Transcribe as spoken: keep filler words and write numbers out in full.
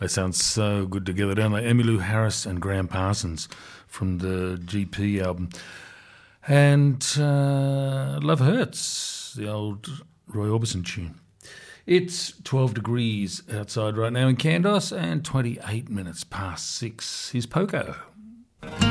They sound so good together, don't they? Emmylou Harris and Graham Parsons from the G P album. And uh, Love Hurts, the old Roy Orbison tune. It's twelve degrees outside right now in Kandos and twenty-eight minutes past six. Here's Poco.